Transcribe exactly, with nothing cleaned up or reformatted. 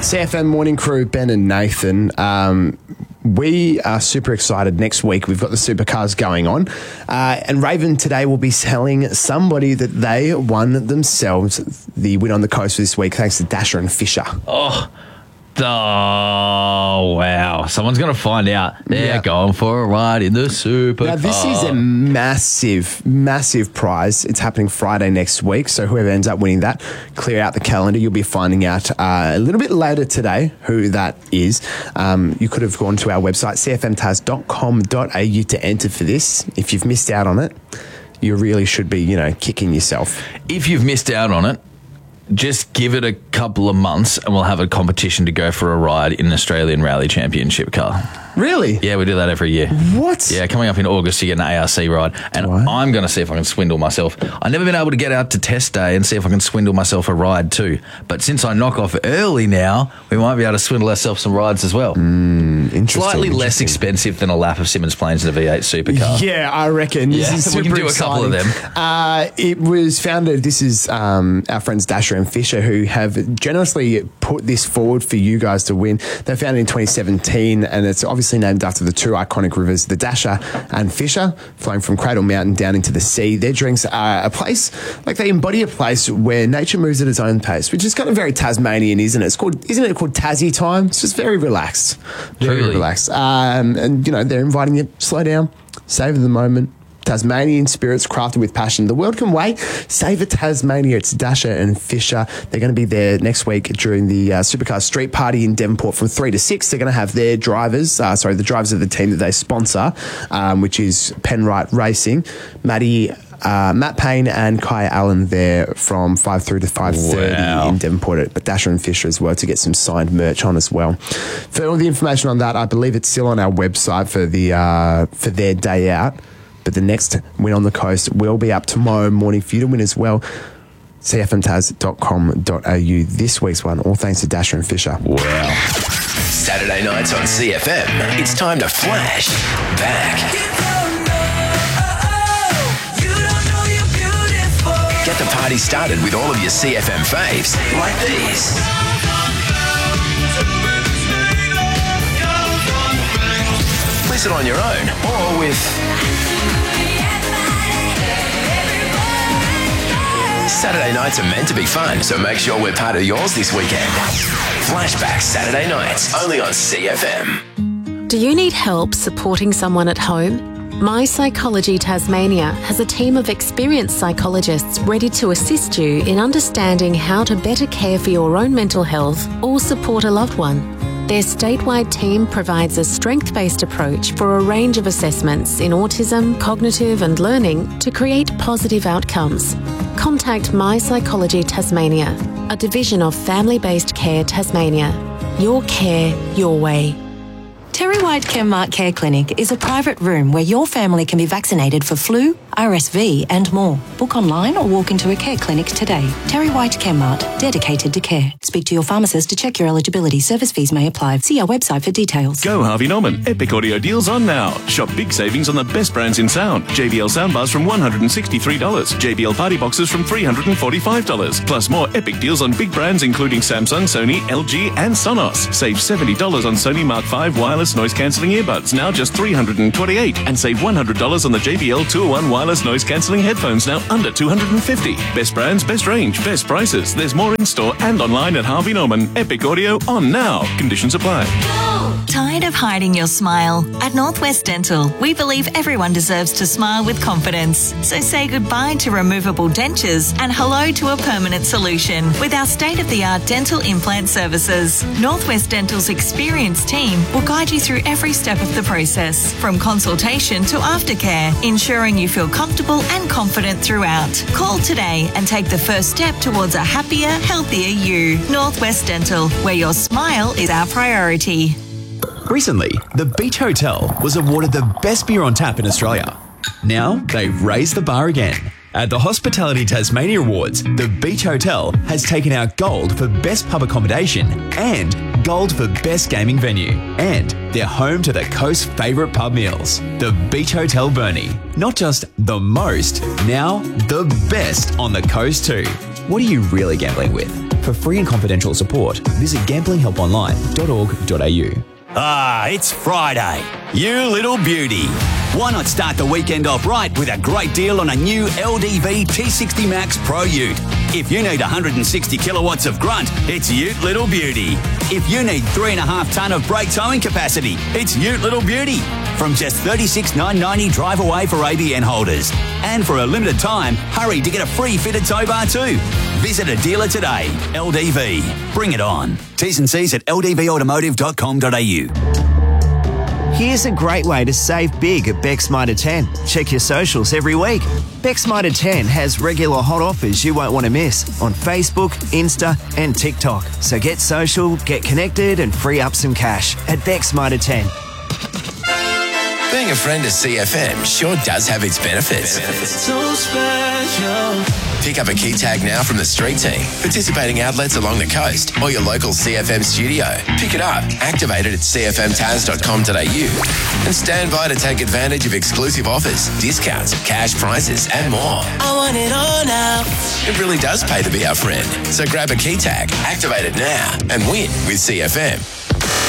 C F M Morning Crew, Ben and Nathan. Um, we are super excited. Next week, we've got the supercars going on. Uh, and Raven today will be telling somebody that they won themselves the win on the coast for this week, thanks to Dasher and Fisher. Oh, Oh, wow. Someone's going to find out. They're Yeah. going for a ride in the supercar. Now, this is a massive, massive prize. It's happening Friday next week, so whoever ends up winning that, clear out the calendar. You'll be finding out uh, a little bit later today who that is. Um, you could have gone to our website, c f m taz dot com dot a u, to enter for this. If you've missed out on it, you really should be, you know, kicking yourself. If you've missed out on it, just give it a couple of months and we'll have a competition to go for a ride in an Australian Rally Championship car. Really? Yeah, we do that every year. What? Yeah, coming up in August, you get an A R C ride. And What? I'm going to see if I can swindle myself. I've never been able to get out to test day and see if I can swindle myself a ride too. But since I knock off early now, we might be able to swindle ourselves some rides as well. Mm, interesting. Slightly less interesting. expensive than a lap of Simmons Plains in a V eight supercar. Yeah, I reckon. This Yeah, is we can super do a couple of exciting. them. Uh, it was founded, this is um, our friends Dasher and Fisher, who have generously put this forward for you guys to win. They founded in twenty seventeen, and it's obviously named after the two iconic rivers, the Dasher and Fisher, flowing from Cradle Mountain down into the sea. Their drinks are a place, like they embody a place where nature moves at its own pace, which is kind of very Tasmanian, isn't it? It's called, isn't it called Tassie time? It's just very relaxed. Very Truly. relaxed. Um, and, you know, they're inviting you, slow down, savor the moment. Tasmanian spirits crafted with passion. The world can wait. Savour Tasmania. It's Dasher and Fisher. They're going to be there next week during the uh, Supercar Street Party in Devonport from three to six. They're going to have their drivers, uh, sorry, the drivers of the team that they sponsor, um, which is Penrite Racing, Matty, uh, Matt Payne and Kaya Allen there from five through to five thirty Wow. in Devonport, but Dasher and Fisher as well to get some signed merch on as well. For all the information on that, I believe it's still on our website for the uh, for their day out. But the next win on the coast will be up tomorrow morning for you to win as well. c f m taz dot com dot a u. This week's one, all thanks to Dasher and Fisher. Wow. Saturday nights on C F M, it's time to flash back. Get the party started with all of your C F M faves, like these. Listen on your own or with Saturday nights are meant to be fun, so make sure we're part of yours this weekend. Flashback Saturday nights, only on C F M. Do you need help supporting someone at home? My Psychology Tasmania has a team of experienced psychologists ready to assist you in understanding how to better care for your own mental health or support a loved one. Their statewide team provides a strength-based approach for a range of assessments in autism, cognitive and learning to create positive outcomes. Contact My Psychology Tasmania, a division of Family-Based Care Tasmania. Your care, your way. Terry White Chemmart Care Clinic is a private room where your family can be vaccinated for flu, R S V and more. Book online or walk into a care clinic today. Terry White Chemmart, dedicated to care. Speak to your pharmacist to check your eligibility. Service fees may apply. See our website for details. Go Harvey Norman. Epic audio deals on now. Shop big savings on the best brands in sound. J B L soundbars from one hundred sixty-three dollars. J B L party boxes from three hundred forty-five dollars. Plus more epic deals on big brands including Samsung, Sony, L G and Sonos. Save seventy dollars on Sony Mark five wireless noise cancelling earbuds, now just three hundred twenty-eight dollars. And save one hundred dollars on the J B L two oh one wireless noise cancelling headphones, now under two hundred fifty dollars. Best brands, best range, best prices. There's more in store and online at Harvey Norman. Epic audio on now. Conditions apply. Tired of hiding your smile? At Northwest Dental, we believe everyone deserves to smile with confidence. So say goodbye to removable dentures and hello to a permanent solution with our state-of-the-art dental implant services. Northwest Dental's experienced team will guide you through every step of the process, from consultation to aftercare, ensuring you feel comfortable and confident throughout. Call today and take the first step towards a happier, healthier you. Northwest Dental, where your smile is our priority. Recently, the Beach Hotel was awarded the best beer on tap in Australia. Now, they've raised the bar again. At the Hospitality Tasmania Awards, the Beach Hotel has taken out gold for best pub accommodation and gold for best gaming venue. And they're home to the coast's favourite pub meals. The Beach Hotel Burnie. Not just the most, now the best on the coast too. What are you really gambling with? For free and confidential support, visit gambling help online dot org dot a u. Ah, it's Friday. You little beauty. Why not start the weekend off right with a great deal on a new L D V T sixty Max Pro Ute? If you need one hundred sixty kilowatts of grunt, it's Ute Little Beauty. If you need three and a half tonne of brake towing capacity, it's Ute Little Beauty. From just thirty-six thousand nine hundred ninety drive away for A B N holders. And for a limited time, hurry to get a free fitted tow bar too. Visit a dealer today. L D V. Bring it on. T's and C's at l d v automotive dot com dot a u. Here's a great way to save big at Beck's Mitre ten. Check your socials every week. Beck's Mitre ten has regular hot offers you won't want to miss on Facebook, Insta and TikTok. So get social, get connected and free up some cash at Beck's Mitre ten. Being a friend of C F M sure does have its benefits. So special. Pick up a key tag now from the street team, participating outlets along the coast, or your local C F M studio. Pick it up, activate it at c f m taz dot com dot a u, and stand by to take advantage of exclusive offers, discounts, cash prizes, and more. I want it all now. It really does pay to be our friend. So grab a key tag, activate it now, and win with C F M.